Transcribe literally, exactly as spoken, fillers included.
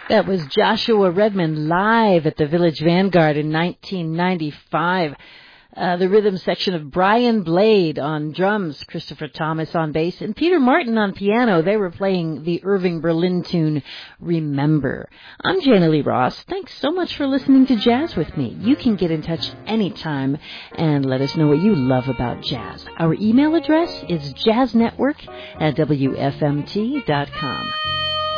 That was Joshua Redman live at the Village Vanguard in nineteen ninety-five. Uh, the rhythm section of Brian Blade on drums, Christopher Thomas on bass, and Peter Martin on piano. They were playing the Irving Berlin tune, Remember. I'm Jana Lee Ross. Thanks so much for listening to Jazz with me. You can get in touch anytime and let us know what you love about jazz. Our email address is jazznetwork at w f m t dot com.